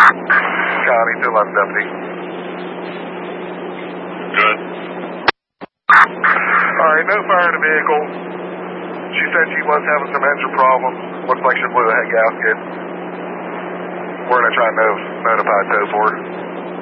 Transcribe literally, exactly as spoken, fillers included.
County, two eleven deputy. Good. Alright, no fire in the vehicle. She said she was having some engine problems. Looks like she blew the head gasket. We're gonna try and no, notify tow for her.